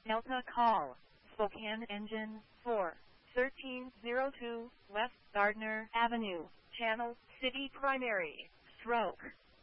Delta call. Spokane engine 4. 1302 West Gardner Avenue. Channel City Primary. Stroke.